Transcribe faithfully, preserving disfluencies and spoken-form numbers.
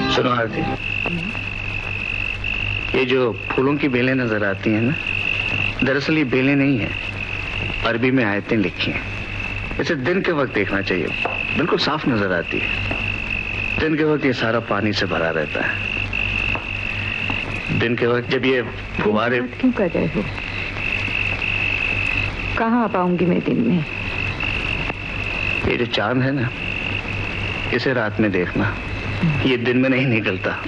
सुनो आरती, ये जो फूलों की बेलें नजर आती हैं ना, दरअसल ये बेलें नहीं है, अरबी में आयतें लिखी हैं। इसे दिन के वक्त देखना चाहिए, बिल्कुल साफ नजर आती है। दिन के वक्त ये सारा पानी से भरा रहता है। दिन के वक्त जब ये फुहारे क्यों कर रहे हो? कहाँ आ पाऊंगी मैं दिन में? ये जो चांद है ना, इसे रात में देखना, ये दिन में नहीं निकलता।